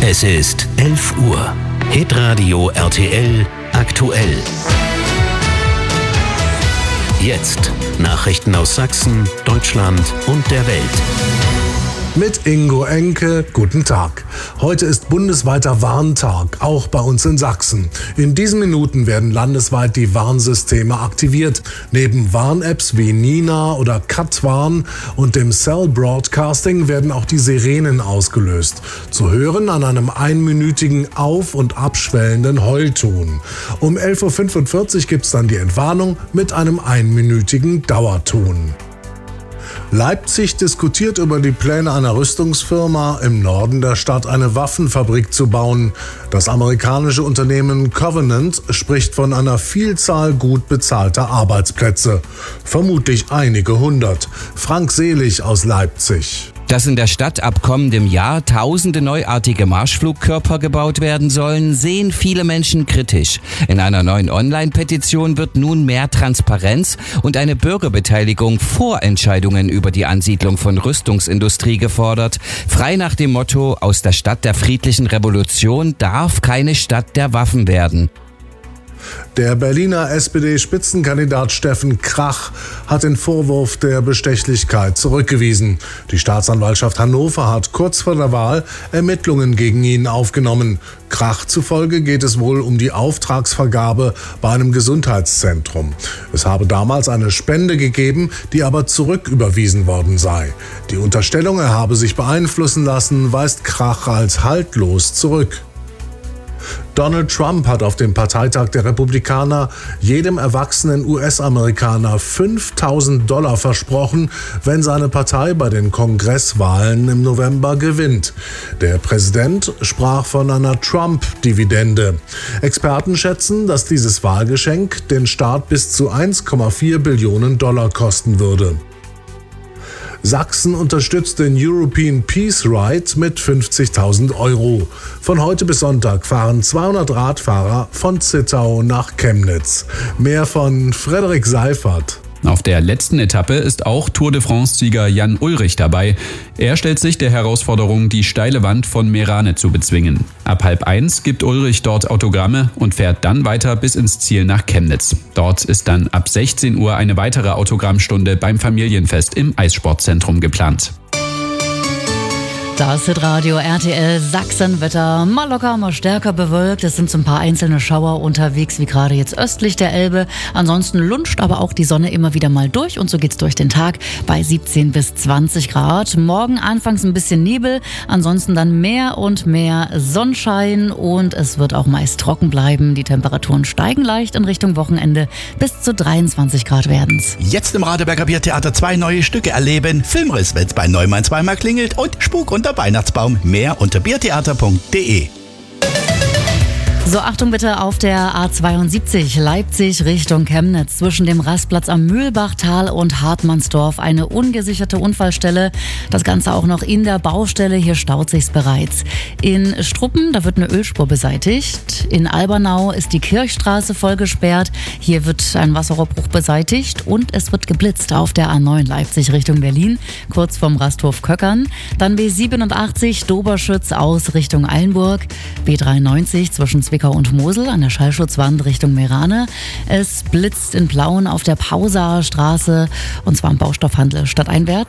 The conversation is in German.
Es ist 11 Uhr. Hitradio RTL aktuell. Jetzt Nachrichten aus Sachsen, Deutschland und der Welt. Mit Ingo Enke, guten Tag. Heute ist bundesweiter Warntag, auch bei uns in Sachsen. In diesen Minuten werden landesweit die Warnsysteme aktiviert. Neben Warn-Apps wie Nina oder Katwarn und dem Cell Broadcasting werden auch die Sirenen ausgelöst. Zu hören an einem einminütigen auf- und abschwellenden Heulton. Um 11.45 Uhr gibt es dann die Entwarnung mit einem einminütigen Dauerton. Leipzig diskutiert über die Pläne einer Rüstungsfirma im Norden der Stadt eine Waffenfabrik zu bauen. Das amerikanische Unternehmen Covenant spricht von einer Vielzahl gut bezahlter Arbeitsplätze. Vermutlich einige hundert. Frank Selig aus Leipzig. Dass in der Stadt ab kommendem Jahr tausende neuartige Marschflugkörper gebaut werden sollen, sehen viele Menschen kritisch. In einer neuen Online-Petition wird nun mehr Transparenz und eine Bürgerbeteiligung vor Entscheidungen über die Ansiedlung von Rüstungsindustrie gefordert. Frei nach dem Motto: Aus der Stadt der friedlichen Revolution darf keine Stadt der Waffen werden. Der Berliner SPD-Spitzenkandidat Steffen Krach hat den Vorwurf der Bestechlichkeit zurückgewiesen. Die Staatsanwaltschaft Hannover hat kurz vor der Wahl Ermittlungen gegen ihn aufgenommen. Krach zufolge geht es wohl um die Auftragsvergabe bei einem Gesundheitszentrum. Es habe damals eine Spende gegeben, die aber zurücküberwiesen worden sei. Die Unterstellung, er habe sich beeinflussen lassen, weist Krach als haltlos zurück. Donald Trump hat auf dem Parteitag der Republikaner jedem erwachsenen US-Amerikaner $5.000 versprochen, wenn seine Partei bei den Kongresswahlen im November gewinnt. Der Präsident sprach von einer Trump-Dividende. Experten schätzen, dass dieses Wahlgeschenk den Staat bis zu $1,4 Billionen kosten würde. Sachsen unterstützt den European Peace Ride mit 50.000 €. Von heute bis Sonntag fahren 200 Radfahrer von Zittau nach Chemnitz. Mehr von Frederik Seifert. Auf der letzten Etappe ist auch Tour de France-Sieger Jan Ullrich dabei. Er stellt sich der Herausforderung, die steile Wand von Meerane zu bezwingen. Ab 12:30 gibt Ullrich dort Autogramme und fährt dann weiter bis ins Ziel nach Chemnitz. Dort ist dann ab 16 Uhr eine weitere Autogrammstunde beim Familienfest im Eissportzentrum geplant. Das Hitradio RTL Sachsenwetter. Mal locker, mal stärker bewölkt. Es sind so ein paar einzelne Schauer unterwegs, wie gerade jetzt östlich der Elbe. Ansonsten lunscht aber auch die Sonne immer wieder mal durch und so geht's durch den Tag bei 17 bis 20 Grad. Morgen anfangs ein bisschen Nebel, ansonsten dann mehr und mehr Sonnenschein und es wird auch meist trocken bleiben. Die Temperaturen steigen leicht in Richtung Wochenende. Bis zu 23 Grad werden's. Jetzt im Radeberger Biertheater 2 neue Stücke erleben. Filmriss, wenn's bei Neumann zweimal klingelt und Spuk und der Weihnachtsbaum. Mehr unter biertheater.de. So, Achtung bitte auf der A72 Leipzig Richtung Chemnitz zwischen dem Rastplatz am Mühlbachtal und Hartmannsdorf eine ungesicherte Unfallstelle. Das Ganze auch noch in der Baustelle, hier staut sich's bereits. In Struppen, da wird eine Ölspur beseitigt. In Albernau ist die Kirchstraße voll gesperrt. Hier wird ein Wasserrohrbruch beseitigt und es wird geblitzt auf der A9 Leipzig Richtung Berlin, kurz vorm Rasthof Köckern. Dann B87 Doberschütz aus Richtung Eilenburg. B93 zwischen Zwickau und Mosel an der Schallschutzwand Richtung Meerane. Es blitzt in Plauen auf der Pausaer Straße und zwar im Baustoffhandel stadteinwärts.